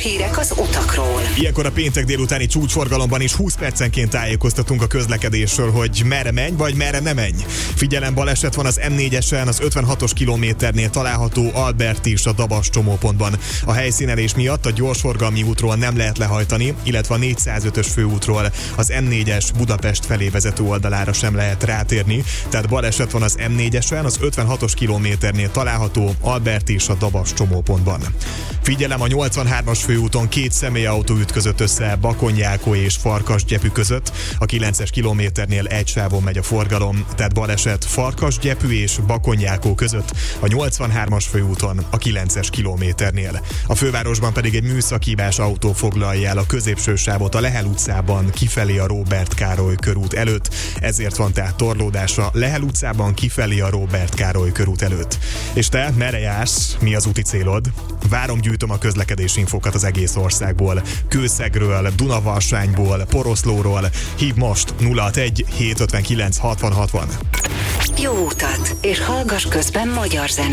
hírek az utakról. Ilyenkor a péntek délutáni csúcsforgalomban is 20 percenként tájékoztatunk a közlekedésről, hogy merre menj, vagy merre ne menj. Figyelem, baleset van az M4-esen, az 56-os kilométernél található Albert és a Dabas csomópontban. A helyszínelés miatt a gyorsforgalmi útról nem lehet lehajtani, illetve a 405-ös főútról az M4-es Budapest felé vezető oldalára sem lehet rátérni, tehát baleset van az M4-esen, az 56-os kilométernél található Albert és a Dabas csomópontban. Figyelem, a 83-as főúton két személyautó ütközött össze Bakony-Jákó és Farkasgyepű között. A 9-es kilométernél egy sávon megy a forgalom, tehát baleset Farkasgyepű és Bakony-Jákó között a 83-as főúton a 9-es kilométernél. A fővárosban pedig egy műszakhibás autó foglalja el a középső sávot a Lehel utcában kifelé a Róbert Károly körút előtt. Ezért van tehát torlódása Lehel utcában kifelé a Róbert Károly körút előtt. És te merre jársz? Mi az úti célod? Várom, gyűjtöm a közlekedési infókat az egész országból. Kőszegről, Dunavalsányból, Poroszlóról. Hív most 061 759 60 60. Jó utat, és hallgass közben magyar zenét.